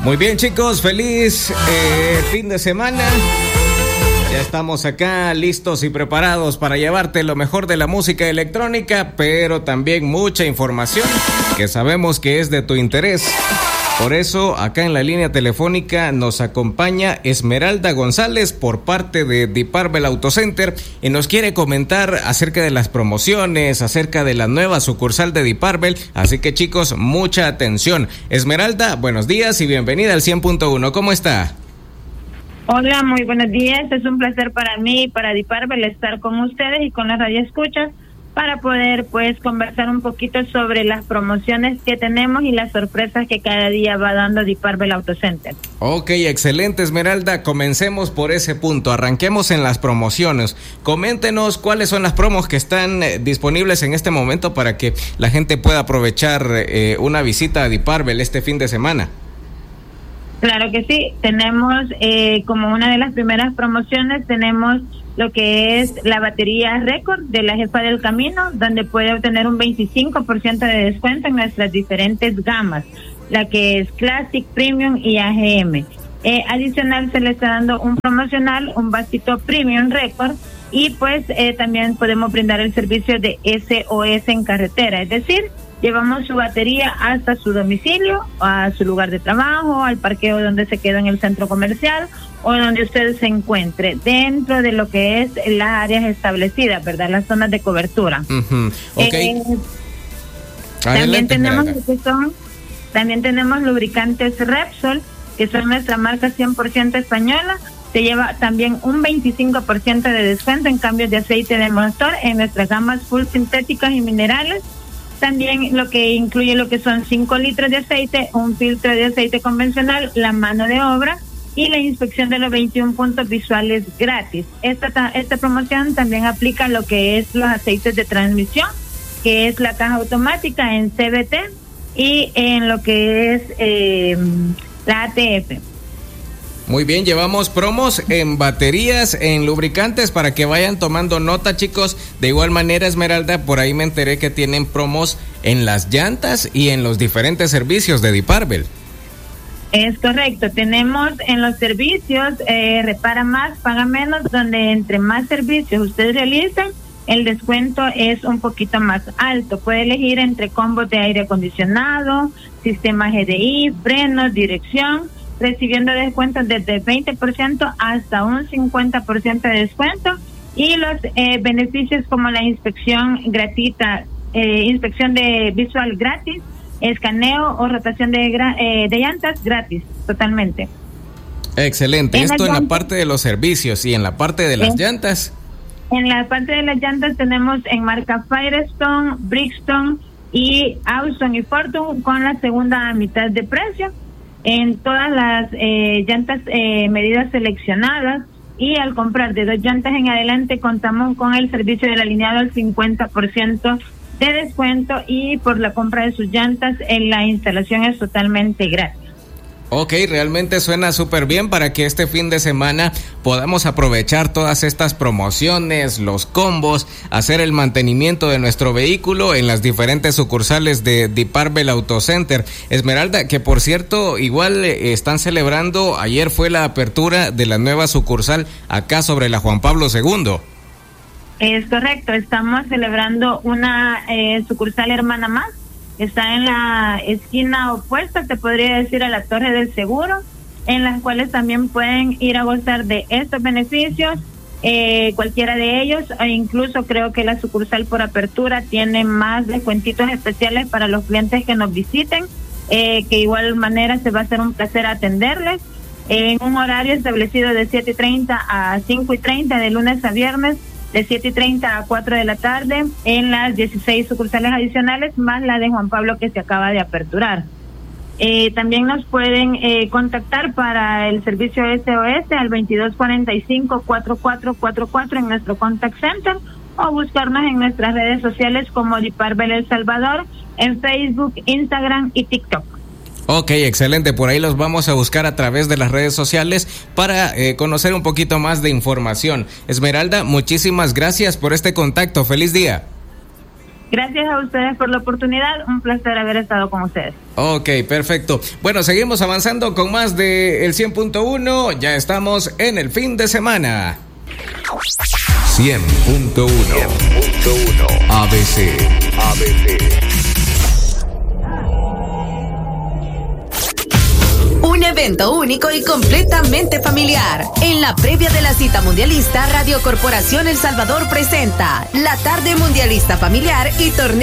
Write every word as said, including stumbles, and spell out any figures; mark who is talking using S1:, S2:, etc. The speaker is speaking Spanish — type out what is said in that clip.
S1: Muy bien, chicos, feliz eh, fin de semana. Ya estamos acá listos y preparados para llevarte lo mejor de la música electrónica, pero también mucha información que sabemos que es de tu interés. Por eso, acá en la línea telefónica nos acompaña Esmeralda González por parte de Deep Purple Auto Center y nos quiere comentar acerca de las promociones, acerca de la nueva sucursal de Deep Purple. Así que, chicos, mucha atención. Esmeralda, buenos días y bienvenida al cien punto uno. ¿Cómo está?
S2: Hola, muy buenos días. Es un placer para mí y para Deep Purple estar con ustedes y con las radioescuchas para poder pues conversar un poquito sobre las promociones que tenemos y las sorpresas que cada día va dando Deep Purple Auto Center.
S1: Ok, excelente, Esmeralda. Comencemos por ese punto. Arranquemos en las promociones. Coméntenos cuáles son las promos que están eh, disponibles en este momento para que la gente pueda aprovechar eh, una visita a Deep Purple este fin de semana.
S2: Claro que sí. Tenemos eh, como una de las primeras promociones, tenemos lo que es la batería récord de la Jefa del Camino, donde puede obtener un veinticinco por ciento de descuento en nuestras diferentes gamas, la que es Classic, Premium y A G M. Eh, adicional se le está dando un promocional, un vasito Premium récord, y pues eh, también podemos brindar el servicio de S O S en carretera, es decir, llevamos su batería hasta su domicilio, a su lugar de trabajo, al parqueo donde se queda en el centro comercial o donde usted se encuentre, dentro de lo que es las áreas establecidas, ¿verdad? Las zonas de cobertura.
S1: Uh-huh. Okay.
S2: Eh,
S1: Adelante,
S2: también tenemos
S1: Esmeralda.
S2: lo que son, también tenemos lubricantes Repsol, que son nuestra marca cien por ciento española. Se lleva también un veinticinco por ciento de descuento en cambios de aceite de motor en nuestras gamas full sintéticas y minerales. También lo que incluye lo que son cinco litros de aceite, un filtro de aceite convencional, la mano de obra y la inspección de los veintiún puntos visuales gratis. Esta, esta promoción también aplica lo que es los aceites de transmisión, que es la caja automática en C V T y en lo que es eh, la A T F.
S1: Muy bien, llevamos promos en baterías, en lubricantes, para que vayan tomando nota, chicos. De igual manera, Esmeralda, por ahí me enteré que tienen promos en las llantas y en los diferentes servicios de Deep Purple.
S2: Es correcto, tenemos en los servicios eh, repara más, paga menos, donde entre más servicios ustedes realicen, el descuento es un poquito más alto. Puede elegir entre combos de aire acondicionado, sistema G D I, frenos, dirección, recibiendo descuentos desde el veinte por ciento hasta un cincuenta por ciento de descuento, y los eh, beneficios como la inspección gratuita, eh, inspección de visual gratis, escaneo o rotación de, gra- eh, de llantas gratis, totalmente.
S1: Excelente.
S2: En
S1: Esto en
S2: llantas,
S1: la parte de los servicios y en la parte de las
S2: en,
S1: llantas.
S2: En la parte de las llantas tenemos en marca Firestone, Bridgestone y Austin y Fortune con la segunda mitad de precio en todas las eh, llantas eh, medidas seleccionadas, y al comprar de dos llantas en adelante contamos con el servicio del alineado al cincuenta por ciento de descuento, y por la compra de sus llantas en la instalación es totalmente gratis.
S1: Ok, realmente suena súper bien para que este fin de semana podamos aprovechar todas estas promociones, los combos, hacer el mantenimiento de nuestro vehículo en las diferentes sucursales de Deep Purple Auto Center. Esmeralda, que por cierto, igual eh, están celebrando, ayer fue la apertura de la nueva sucursal acá sobre la Juan Pablo segundo.
S2: Es correcto, estamos celebrando una eh, sucursal hermana más. Está en la esquina opuesta, te podría decir, a la Torre del Seguro, en las cuales también pueden ir a gozar de estos beneficios, eh, cualquiera de ellos, e incluso creo que la sucursal por apertura tiene más descuentitos especiales para los clientes que nos visiten, eh, que igual manera se va a hacer un placer atenderles, en un horario establecido de siete y treinta a cinco y treinta, de lunes a viernes, de siete y treinta a cuatro de la tarde, en las dieciséis sucursales adicionales, más la de Juan Pablo que se acaba de aperturar. Eh, también nos pueden eh, contactar para el servicio S O S al veintidós cuarenta y cinco, cuarenta y cuatro cuarenta y cuatro en nuestro contact center, o buscarnos en nuestras redes sociales como Deep Purple El Salvador, en Facebook, Instagram y TikTok.
S1: Ok, excelente. Por ahí los vamos a buscar a través de las redes sociales para eh, conocer un poquito más de información. Esmeralda, muchísimas gracias por este contacto. Feliz día.
S2: Gracias a ustedes por la oportunidad, un placer haber estado con ustedes.
S1: Ok, perfecto. Bueno, seguimos avanzando con más de el cien punto uno, ya estamos en el fin de semana.
S3: cien punto uno A B C. A B C.
S4: Un evento único y completamente familiar. En la previa de la cita mundialista, Radio Corporación El Salvador presenta la tarde mundialista familiar y torneo